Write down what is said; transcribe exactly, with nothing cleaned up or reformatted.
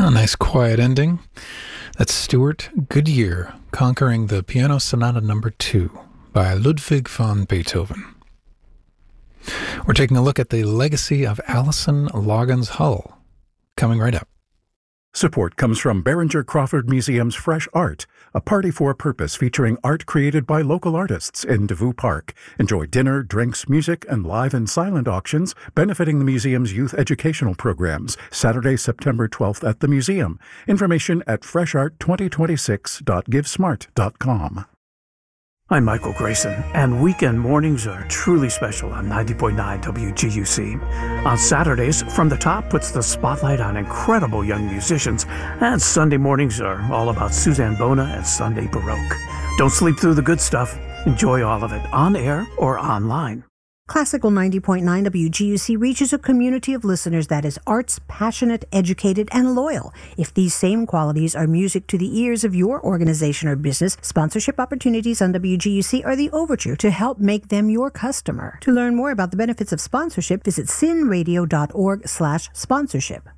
A nice quiet ending. That's Stuart Goodyear conquering the Piano Sonata Number two by Ludwig van Beethoven. We're taking a look at the legacy of Alison Loggins Hull, coming right up. Support comes from Behringer Crawford Museum's Fresh Art, a party for a purpose featuring art created by local artists in Devou Park. Enjoy dinner, drinks, music, and live and silent auctions benefiting the museum's youth educational programs. Saturday, September twelfth at the museum. Information at fresh art twenty twenty-six dot givesmart dot com. I'm Michael Grayson, and weekend mornings are truly special on ninety point nine W G U C. On Saturdays, From the Top puts the spotlight on incredible young musicians, and Sunday mornings are all about Suzanne Bona and Sunday Baroque. Don't sleep through the good stuff. Enjoy all of it on air or online. Classical ninety point nine W G U C reaches a community of listeners that is arts, passionate, educated, and loyal. If these same qualities are music to the ears of your organization or business, sponsorship opportunities on W G U C are the overture to help make them your customer. To learn more about the benefits of sponsorship, visit sinradio dot org slash sponsorship.